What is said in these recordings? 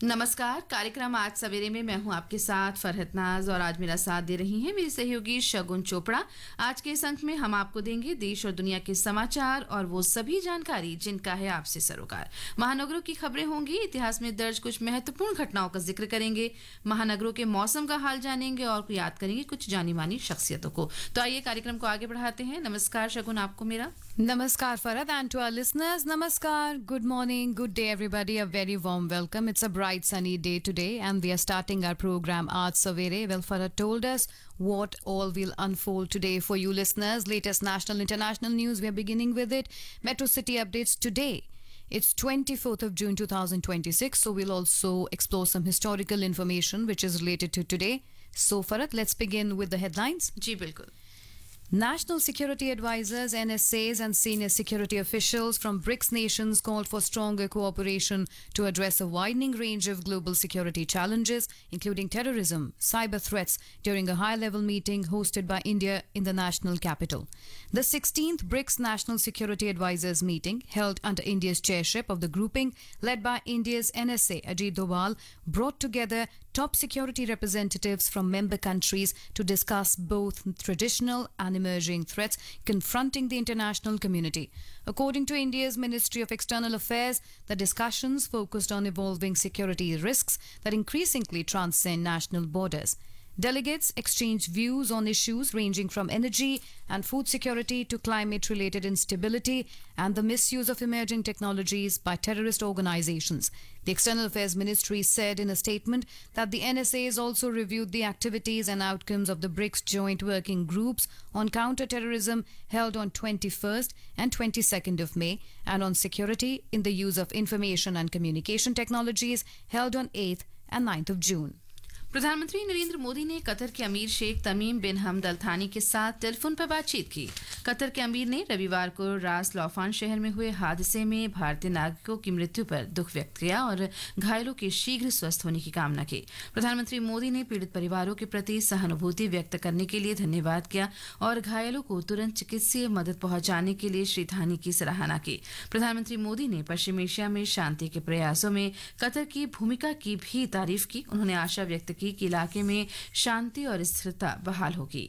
नमस्कार। कार्यक्रम आज सवेरे में मैं हूं आपके साथ फरहत नाज और आज मेरा साथ दे रही हैं मेरी सहयोगी शगुन चोपड़ा। आज के इस अंक में हम आपको देंगे देश और दुनिया के समाचार और वो सभी जानकारी जिनका है आपसे सरोकार। महानगरों की खबरें होंगी, इतिहास में दर्ज कुछ महत्वपूर्ण घटनाओं का जिक्र करेंगे, महानगरों के मौसम का हाल जानेंगे और याद करेंगे कुछ जानी मानी शख्सियतों को। तो आइए कार्यक्रम को आगे बढ़ाते हैं। नमस्कार शगुन, आपको मेरा Namaskar Farad, and to our listeners, Namaskar, good morning, good day everybody, a very warm welcome. It's a bright sunny day today and we are starting our program Aaj Savere. Well, Farad told us what all will unfold today for you listeners. Latest national international news, we are beginning with it. Metro City updates today. It's 24th of June 2026, so we'll also explore some historical information which is related to today. So Farad, let's begin with the headlines. जी बिल्कुल। National security advisors, NSAs, and senior security officials from BRICS nations called for stronger cooperation to address a widening range of global security challenges, including terrorism, cyber threats, during a high-level meeting hosted by India in the national capital. The 16th BRICS National Security Advisors meeting, held under India's chairship of the grouping led by India's NSA, Ajit Doval, brought together top security representatives from member countries to discuss both traditional and emerging threats confronting the international community. According to India's Ministry of External Affairs, the discussions focused on evolving security risks that increasingly transcend national borders. Delegates exchanged views on issues ranging from energy and food security to climate-related instability and the misuse of emerging technologies by terrorist organizations. The External Affairs Ministry said in a statement that the NSA has also reviewed the activities and outcomes of the BRICS joint working groups on counter-terrorism held on 21st and 22nd of May and on security in the use of information and communication technologies held on 8th and 9th of June. प्रधानमंत्री नरेंद्र मोदी ने Qatar के अमीर शेख तमीम बिन हमद अल थानी के साथ telephone पर बातचीत की। कतर के अमीर ने रविवार को रास लौफान शहर में हुए हादसे में भारतीय नागरिकों की मृत्यु पर दुख व्यक्त किया और घायलों के शीघ्र स्वस्थ होने की कामना की। प्रधानमंत्री मोदी ने पीड़ित परिवारों के प्रति सहानुभूति व्यक्त करने के लिए धन्यवाद किया और घायलों को तुरंत चिकित्सीय मदद पहुंचाने के लिए श्री थानी की सराहना की। प्रधानमंत्री मोदी ने पश्चिम एशिया में शांति के प्रयासों में कतर की भूमिका की भी तारीफ की। उन्होंने आशा व्यक्त की कि इलाके में शांति और स्थिरता बहाल होगी।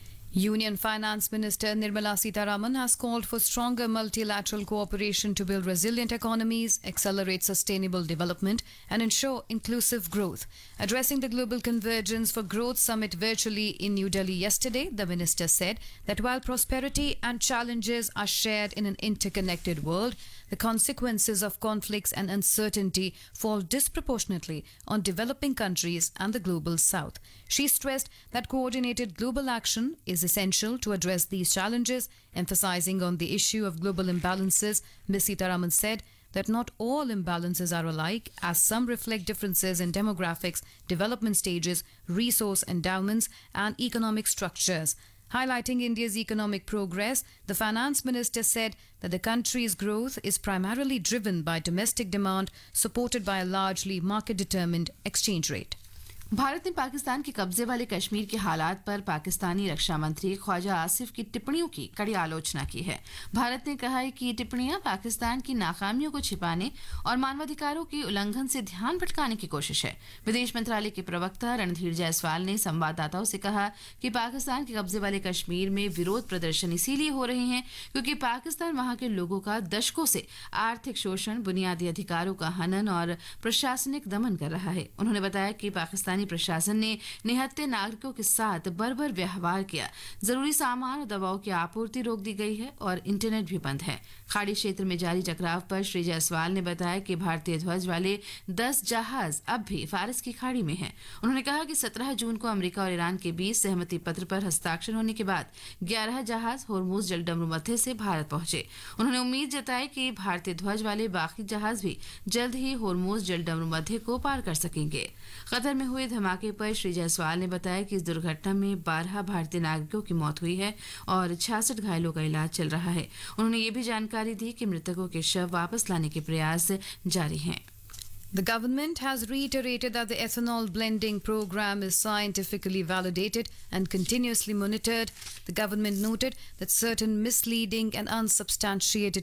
Union Finance Minister Nirmala Sitharaman has called for stronger multilateral cooperation to build resilient economies, accelerate sustainable development, and ensure inclusive growth. Addressing the Global Convergence for Growth Summit virtually in New Delhi yesterday, the minister said that while prosperity and challenges are shared in an interconnected world, the consequences of conflicts and uncertainty fall disproportionately on developing countries and the global south. She stressed that coordinated global action is essential to address these challenges, emphasizing on the issue of global imbalances. Ms. Sitharaman said that not all imbalances are alike, as some reflect differences in demographics, development stages, resource endowments, and economic structures. Highlighting India's economic progress, the finance minister said that the country's growth is primarily driven by domestic demand, supported by a largely market-determined exchange rate. Bharat ने पाकिस्तान के कब्जे वाले कश्मीर के हालात पर पाकिस्तानी रक्षा मंत्री ख्वाजा आसिफ की टिप्पणियों की कड़ी आलोचना की है। भारत ने कहा है कि ये टिप्पणियां पाकिस्तान की नाकामियों को छिपाने और मानवाधिकारों के उल्लंघन से ध्यान भटकाने की कोशिश है। विदेश मंत्रालय के प्रवक्ता रणधीर जायसवाल ने संवाददाताओं से कहा कि पाकिस्तान के कब्जे वाले कश्मीर में विरोध प्रदर्शन इसीलिए हो रहे हैं क्योंकि पाकिस्तान वहां के लोगों का दशकों से आर्थिक शोषण, बुनियादी अधिकारों का हनन और प्रशासनिक दमन कर रहा है। उन्होंने बताया कि पाकिस्तान प्रशासन ने निहत्थे नागरिकों के साथ बर्बर व्यवहार किया, जरूरी सामान और दवाओं की आपूर्ति रोक दी गई है और इंटरनेट भी बंद है। खाड़ी क्षेत्र में जारी टकराव पर श्री जायसवाल ने बताया कि भारतीय ध्वज वाले 10 जहाज अब भी फारस की खाड़ी में हैं। उन्होंने कहा कि 17 जून को अमेरिका और ईरान के बीच सहमति पत्र पर हस्ताक्षर होने के बाद 11 जहाज होर्मुज जलडमरू मध्य से भारत पहुंचे। उन्होंने उम्मीद जताई कि भारतीय ध्वज वाले बाकी जहाज भी जल्द ही होर्मुज जलडमरू मध्य को पार कर सकेंगे। कतर में हुए धमाके पर श्री जायसवाल ने बताया कि इस दुर्घटना में 12 भारतीय नागरिकों की मौत हुई है और 66 घायलों का इलाज चल रहा है। उन्होंने ये भी जानकारी दी कि मृतकों के शव वापस लाने के प्रयास जारी हैं। The government has reiterated that the ethanol blending program is scientifically validated and continuously monitored. The government noted that certain misleading and unsubstantiated